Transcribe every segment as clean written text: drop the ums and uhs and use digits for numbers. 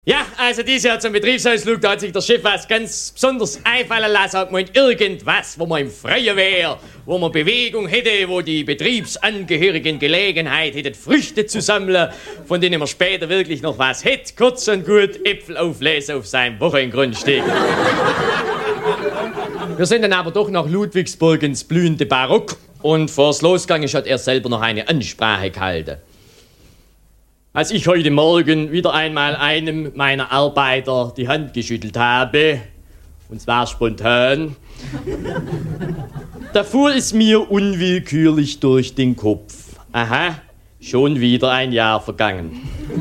Ja, also dieses Jahr zum Betriebsausflug, da hat sich der Chef was ganz besonders einfallen lassen, hat gemeint, irgendwas, wo man im Freien wäre, wo man Bewegung hätte, wo die Betriebsangehörigen Gelegenheit hätten, Früchte zu sammeln, von denen man später wirklich noch was hätte. Kurz und gut, Äpfel auflesen auf seinem Wochengrundstück. Wir sind dann aber doch nach Ludwigsburg ins blühende Barock und vor's Losgegangen hat er selber noch eine Ansprache gehalten. Als ich heute Morgen wieder einmal einem meiner Arbeiter die Hand geschüttelt habe, und zwar spontan, da fuhr es mir unwillkürlich durch den Kopf. Aha, schon wieder ein Jahr vergangen.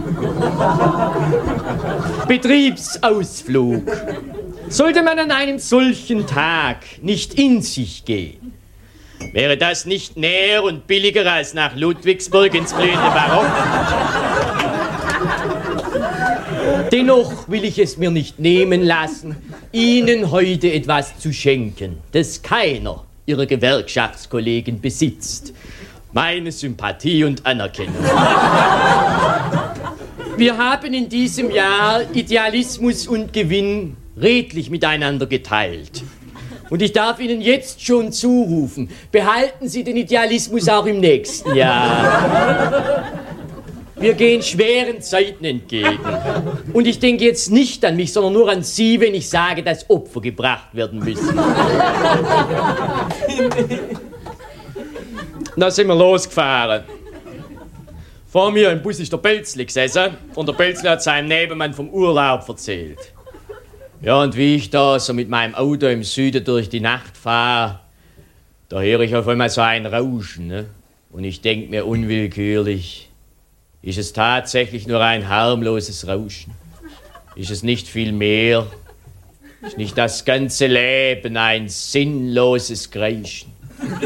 Betriebsausflug. Sollte man an einem solchen Tag nicht in sich gehen? Wäre das nicht näher und billiger als nach Ludwigsburg ins blühende Barock? Dennoch will ich es mir nicht nehmen lassen, Ihnen heute etwas zu schenken, das keiner Ihrer Gewerkschaftskollegen besitzt. Meine Sympathie und Anerkennung. Wir haben in diesem Jahr Idealismus und Gewinn redlich miteinander geteilt. Und ich darf Ihnen jetzt schon zurufen, behalten Sie den Idealismus auch im nächsten Jahr. Wir gehen schweren Zeiten entgegen. Und ich denke jetzt nicht an mich, sondern nur an Sie, wenn ich sage, dass Opfer gebracht werden müssen. Dann sind wir losgefahren. Vor mir im Bus ist der Pelzli gesessen und der Pelzli hat seinem Nebenmann vom Urlaub erzählt. Ja, und wie ich da so mit meinem Auto im Süden durch die Nacht fahre, da höre ich auf einmal so ein Rauschen, ne? Und ich denke mir unwillkürlich, ist es tatsächlich nur ein harmloses Rauschen? Ist es nicht viel mehr? Ist nicht das ganze Leben ein sinnloses Kreischen?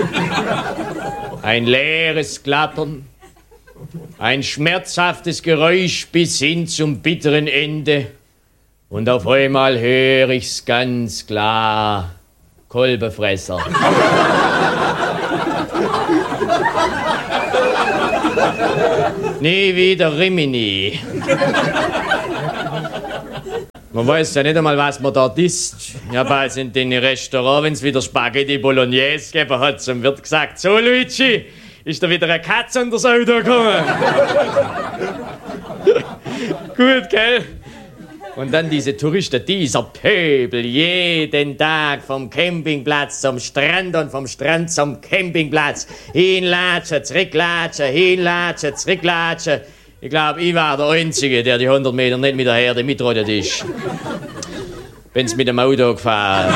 Ein leeres Klappern? Ein schmerzhaftes Geräusch bis hin zum bitteren Ende? Und auf einmal höre ich's ganz klar. Kolbenfresser. Nie wieder Rimini. Man weiß ja nicht einmal, was man dort isst. Ich habe also in den Restaurant, wenn es wieder Spaghetti Bolognese gegeben hat, zum Wirt gesagt, so Luigi, ist da wieder eine Katze unter das Auto gekommen? Gut, gell? Und dann diese Touristen, dieser Pöbel, jeden Tag vom Campingplatz zum Strand und vom Strand zum Campingplatz. Hinlatschen, zurücklatschen, hinlatschen, zurücklatschen. Ich glaube, ich war der Einzige, der die 100 Meter nicht mit der Herde mitrollt ist. Bin's mit dem Auto gefahren.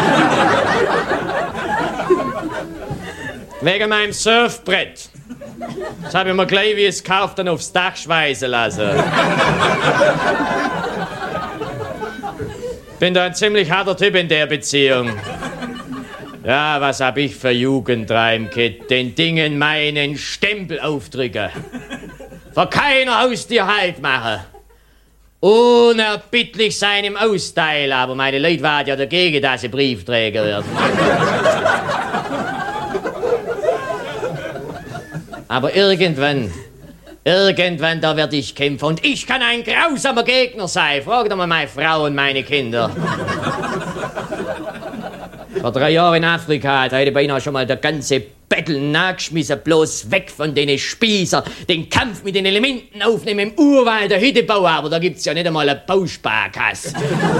Wegen meinem Surfbrett. Das habe ich mir gleich, wie es gekauft, dann aufs Dach schweißen lassen. Bin da ein ziemlich harter Typ in der Beziehung. Ja, was hab ich für Jugendreim, Kid? Den Dingen meinen Stempel aufdrücken. Vor keiner Haustür Halt machen. Unerbittlich sein im Austeilen, aber meine Leute waren ja dagegen, dass sie Briefträger werden. Aber irgendwann, da werde ich kämpfen. Und ich kann ein grausamer Gegner sein. Frag doch mal meine Frau und meine Kinder. Vor 3 Jahren in Afrika, da hätte beinahe schon mal der ganze Battle nachgeschmissen. Bloß weg von den Spießer. Den Kampf mit den Elementen aufnehmen im Urwald der Hütte bauen. Aber da gibt's ja nicht einmal eine Bausparkasse.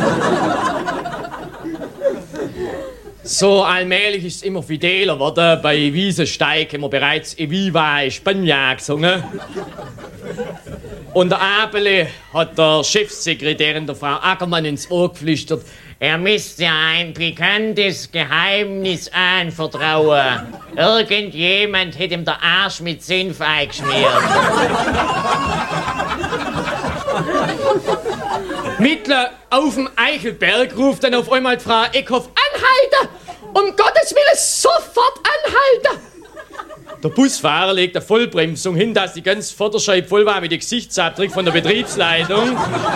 So allmählich ist es immer fideler geworden. Bei Wiesensteig haben wir bereits Eviva Spagna gesungen. Und der Abele hat der Chefsekretärin, der Frau Ackermann, ins Ohr geflüstert, er müsste ein pikantes Geheimnis anvertrauen. Irgendjemand hätte ihm der Arsch mit Senf eingeschmiert. Mittler auf dem Eichelberg ruft dann auf einmal die Frau Eckhoff, anhalten! Um Gottes Willen, sofort anhalten! Der Busfahrer legt eine Vollbremsung hin, dass die ganze Vorderscheibe voll war mit dem Gesichtsabdruck von der Betriebsleitung.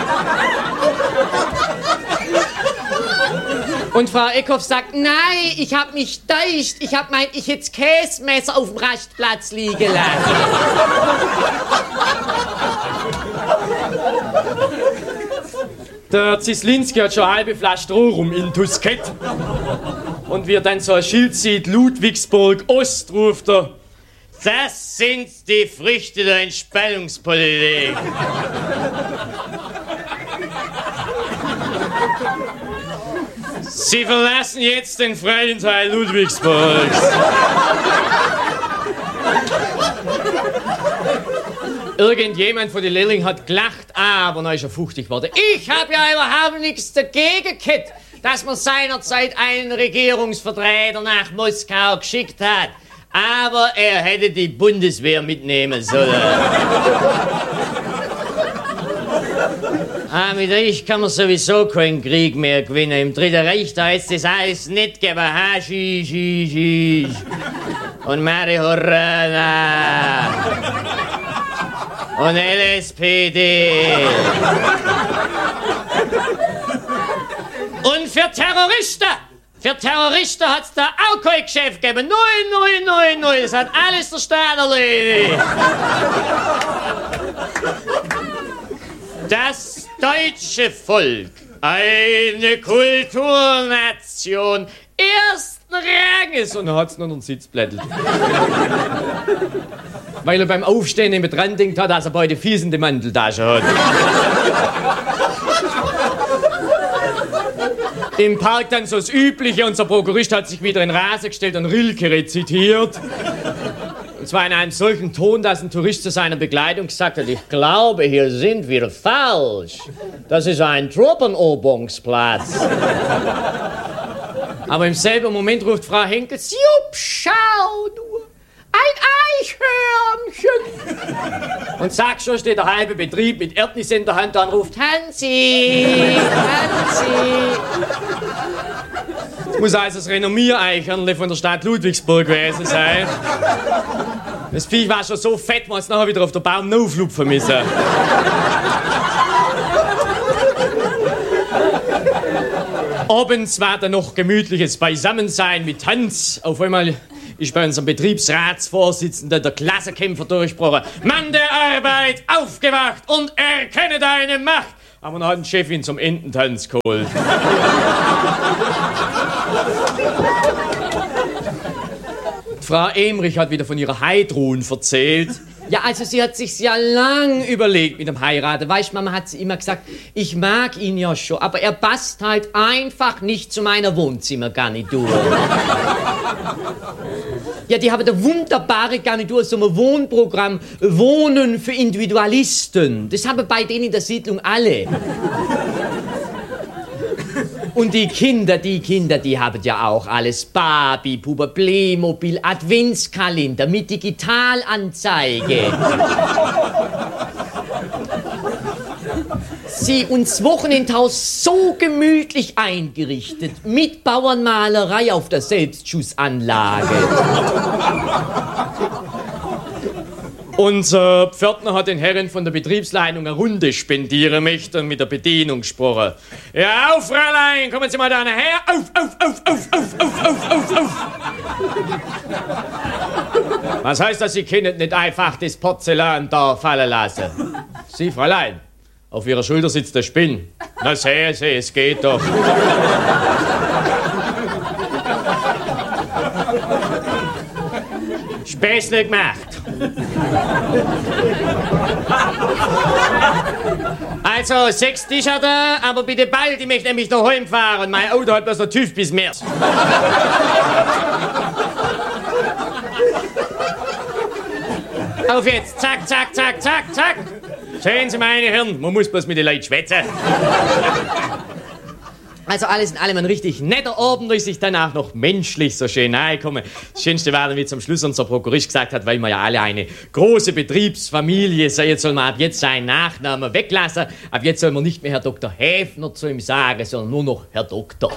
Und Frau Eckhoff sagt, nein, ich hab mich täuscht. Ich hab meint, ich hätte das Käsemesser auf dem Rastplatz liegen lassen. Der Zislinski hat schon eine halbe Flasche Stroh rum in Tuskett. Und wie er dann so ein Schild sieht, Ludwigsburg Ost, ruft er: Das sind die Früchte der Entspannungspolitik. Sie verlassen jetzt den freien Teil Ludwigsburgs. Irgendjemand von den Lehrlingen hat gelacht, aber dann ist er fuchtig geworden. Ich habe ja überhaupt nichts dagegen gehabt, dass man seinerzeit einen Regierungsvertreter nach Moskau geschickt hat. Aber er hätte die Bundeswehr mitnehmen sollen. Mit euch kann man sowieso keinen Krieg mehr gewinnen. Im Dritten Reich, da ist das alles nicht gegeben. Haschisch. Und Marihuana. Und LSPD. Und für Terroristen hat's da auch kein Geschäft gegeben. Null. Das hat alles der Staat erledigt. Das deutsche Volk, eine Kulturnation ersten Ranges. Und er hat's nur noch einen Sitz blättelt. Weil er beim Aufstehen immer dran denkt hat, dass er beide Fies in die Manteltasche hat. Im Park dann so das Übliche. Unser Prokurist hat sich wieder in Rase gestellt und Rilke rezitiert. Und zwar in einem solchen Ton, dass ein Tourist zu seiner Begleitung gesagt hat: Ich glaube, hier sind wir falsch. Das ist ein Truppenübungsplatz. Aber im selben Moment ruft Frau Henkels: Jupp, schau nur, ein Eichhörnchen. Und zack, schon steht der halbe Betrieb mit Erdnüsse in der Hand da und ruft: Hansi. Das muss also das Renommier-Eichhörnle von der Stadt Ludwigsburg gewesen sein. Das Viech war schon so fett, man es nachher wieder auf der Baum auflupfen müssen. Abends war dann noch gemütliches Beisammensein mit Tanz. Auf einmal ist bei unserem Betriebsratsvorsitzenden der Klassenkämpfer durchgebrochen: Mann der Arbeit, aufgewacht und erkenne deine Macht. Aber dann hat die Chefin zum Ententanz geholt. Frau Emrich hat wieder von ihrer Heidrun erzählt. Ja, also sie hat sich ja lang überlegt mit dem Heiraten. Weißt du, Mama hat sie immer gesagt, ich mag ihn ja schon, aber er passt halt einfach nicht zu meiner Wohnzimmergarnitur. Ja, die haben eine wunderbare Garnitur, so ein Wohnprogramm, Wohnen für Individualisten. Das haben bei denen in der Siedlung alle. Und die Kinder, die haben ja auch alles. Barbie, Puppe, Playmobil, Adventskalender mit Digitalanzeige. Sie uns Wochenendhaus so gemütlich eingerichtet, mit Bauernmalerei auf der Selbstschussanlage. Unser Pförtner hat den Herren von der Betriebsleitung eine Runde spendieren möchten und mit der Bedienung gesprochen. Ja, auf, Fräulein, kommen Sie mal da her. Auf. Was heißt das, Sie können nicht einfach das Porzellan da fallen lassen? Sie, Fräulein, auf Ihrer Schulter sitzt der Spinn. Na, sehen Sie, es geht doch. Späßle gemacht. Also, 6 Tischer da, aber bitte bald, ich möchte nämlich noch heimfahren. Mein Auto hat bloß noch TÜV bis März. Auf jetzt, zack. Sehen Sie, meine Herren, man muss bloß mit den Leuten schwätzen. Also alles in allem ein richtig netter Abend, durch sich danach noch menschlich so schön nahe kommen. Das Schönste war dann, wie zum Schluss unser Prokurist gesagt hat, weil wir ja alle eine große Betriebsfamilie sind, jetzt soll man ab jetzt seinen Nachnamen weglassen. Ab jetzt soll man nicht mehr Herr Dr. Häfner zu ihm sagen, sondern nur noch Herr Doktor.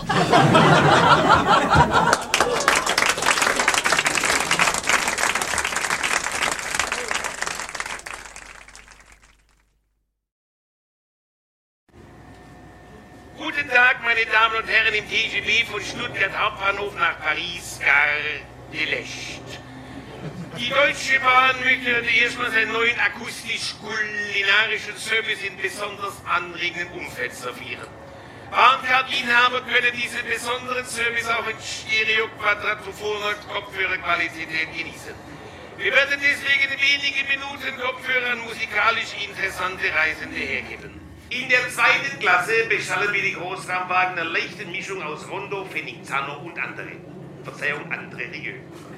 Guten Tag, meine Damen und Herren, im TGV von Stuttgart Hauptbahnhof nach Paris, Gare de l'Est. Die Deutsche Bahn möchte heute erstmals einen neuen akustisch-kulinarischen Service in besonders anregenden Umfeld servieren. Bahncard-Inhaber können diesen besonderen Service auch in Stereo-Quadratophoner Kopfhörerqualität genießen. Wir werden deswegen in wenigen Minuten Kopfhörer an musikalisch interessante Reisende hergeben. In der zweiten Klasse beschallen wir die Großraumwagen einer leichten Mischung aus Rondo, Phoenixano und andere. Verzeihung, andere Rieu.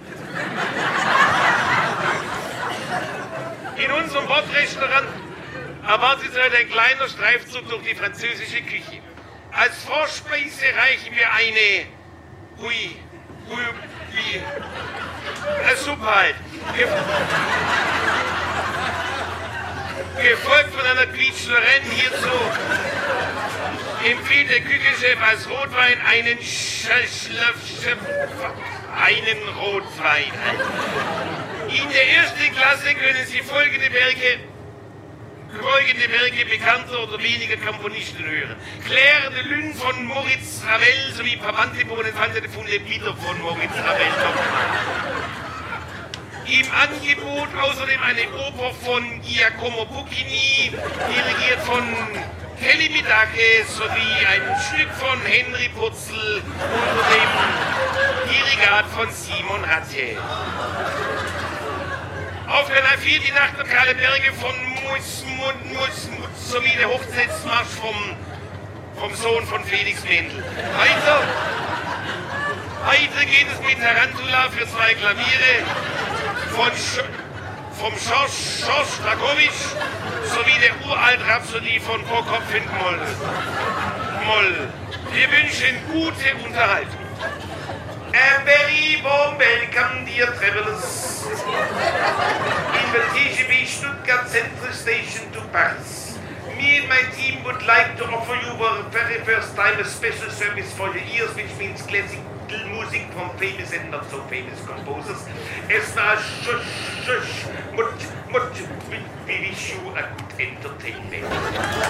In unserem Bordrestaurant erwartet heute ein kleiner Streifzug durch die französische Küche. Als Vorspeise reichen wir eine eine Suppe halt. Gefolgt von einer Quietsch-Lorraine. Hierzu empfiehlt der Küchenchef als Rotwein einen Rotwein. In der ersten Klasse können Sie folgende Werke bekannter oder weniger Komponisten hören. Claire de Lune von Moritz Ravel sowie Pavante pour Infante de Funde wieder von Moritz Ravel. Im Angebot außerdem eine Oper von Giacomo Puccini, dirigiert von Kelly Midake, sowie ein Stück von Henry Purzel unter dem Dirigat von Simon Ratje. Auf Kanal 4 die Nachtigale Berge von sowie der Hochzeitsmarsch vom Sohn von Felix Mendel. Weiter geht es mit Tarantula für 2 Klaviere vom Schorsch Strakowitsch sowie der Uralt-Rhapsodie von Prokopf Moll. Wir wünschen gute Unterhaltung. A very warm welcome, dear travelers. Invitation B Stuttgart Central Station to Paris. Me and my team would like to offer you for the very first time a special service for your ears, which means classical music from famous and not so famous composers. As far as we wish you a good entertainment.